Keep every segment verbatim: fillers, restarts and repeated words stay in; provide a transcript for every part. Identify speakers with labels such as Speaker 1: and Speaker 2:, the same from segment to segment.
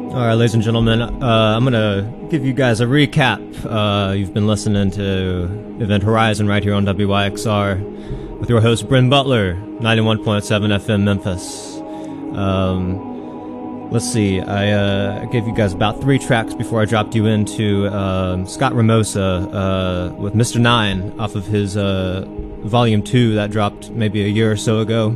Speaker 1: Alright, ladies and gentlemen, uh, I'm gonna give you guys a recap. Uh, you've been listening to Event Horizon right here on W Y X R with your host, Bryn Butler, ninety-one point seven F M Memphis. Um, let's see, I uh, gave you guys about three tracks before I dropped you into uh, Scott Ramosa uh, with Mister Nine off of his uh, Volume two that dropped maybe a year or so ago.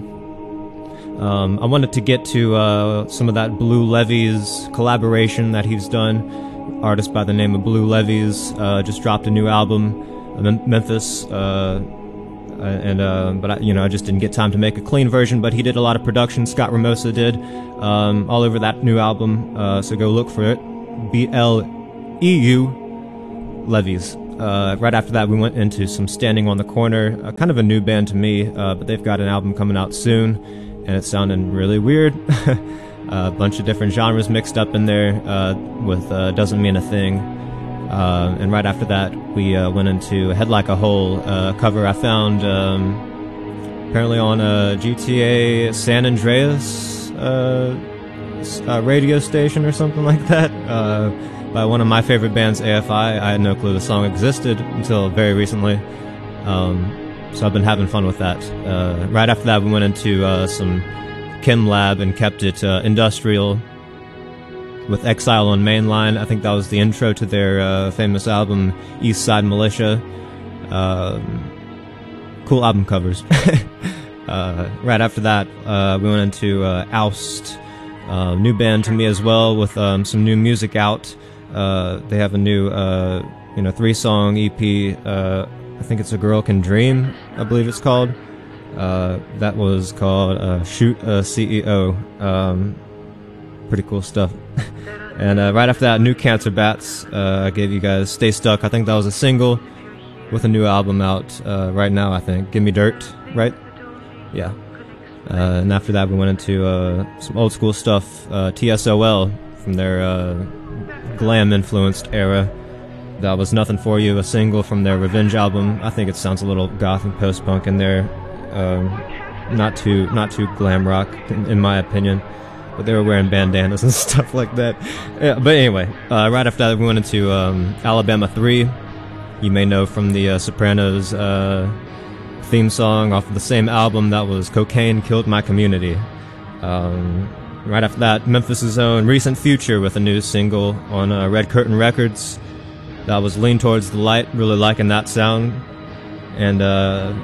Speaker 1: Um, I wanted to get to uh, some of that Blue Levies collaboration that he's done. Artist by the name of Blue Levies uh, just dropped a new album, Mem- Memphis, uh, and uh, but I, you know I just didn't get time to make a clean version. But he did a lot of production. Scott Ramosa did um, all over that new album. Uh, so go look for it. B L E U Levies. Uh, right after that, we went into some Standing on the Corner, uh, kind of a new band to me, uh, but they've got an album coming out soon. And it's sounding really weird. A bunch of different genres mixed up in there uh, with uh, Doesn't Mean a Thing. Uh, and right after that, we uh, went into Head Like a Hole, uh, cover I found um, apparently on a G T A San Andreas uh, uh, radio station or something like that, uh, by one of my favorite bands, A F I. I had no clue the song existed until very recently. Um, So I've been having fun with that. Uh, right after that, we went into uh, some Chem Lab and kept it uh, industrial with Exile on Mainline. I think that was the intro to their uh, famous album, East Side Militia. Uh, cool album covers. uh, right after that, uh, we went into uh, Oust, uh, new band to me as well, with um, some new music out. Uh, they have a new, uh, you know, three-song E P. Uh, I think it's A Girl Can Dream, I believe it's called. Uh, that was called uh, Shoot a C E O. Um, pretty cool stuff. And uh, right after that, New Cancer Bats. Uh, I gave you guys Stay Stuck. I think that was a single with a new album out uh, right now, I think. Give Me Dirt, right? Yeah. Uh, and after that, we went into uh, some old school stuff. Uh, T S O L from their uh, glam-influenced era. That was Nothing For You, a single from their Revenge album. I think it sounds a little goth and post-punk in there. Um, not too not too glam rock, in, in my opinion. But they were wearing bandanas and stuff like that. Yeah, but anyway, uh, right after that we went into um, Alabama three. You may know from the uh, Sopranos uh, theme song off of the same album. That was Cocaine Killed My Community. Um, right after that, Memphis' own Recent Future with a new single on uh, Red Curtain Records. That was Lean Towards the Light, really liking that sound. And uh,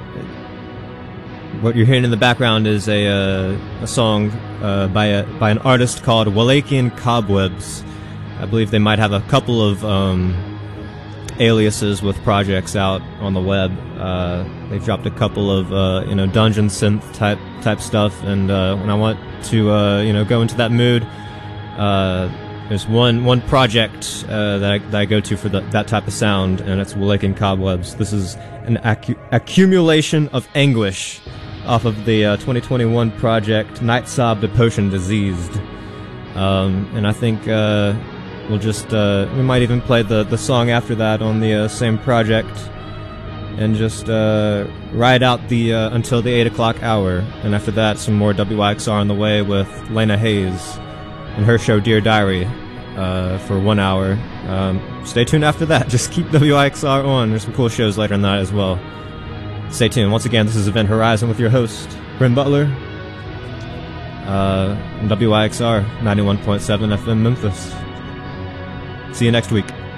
Speaker 1: what you're hearing in the background is a, uh, a song uh, by, a, by an artist called Wallachian Cobwebs. I believe they might have a couple of um, aliases with projects out on the web. Uh, they've dropped a couple of uh, you know dungeon synth type type stuff, and uh, when I want to uh, you know go into that mood, uh, There's one one project uh, that, I, that I go to for the, that type of sound, and it's Wallachian Cobwebs. This is an accu- accumulation of anguish off of the uh, twenty twenty-one project Night Sob to Potion Diseased. Um, and I think uh, we'll just, uh, we might even play the, the song after that on the uh, same project, and just uh, ride out the uh, until the eight o'clock hour. And after that, some more W Y X R on the way with Lena Hayes and her show Dear Diary uh, for one hour. Um, stay tuned after that. Just keep W I X R on. There's some cool shows later in that as well. Stay tuned. Once again, this is Event Horizon with your host, Bryn Butler, uh, on W I X R ninety-one point seven F M Memphis. See you next week.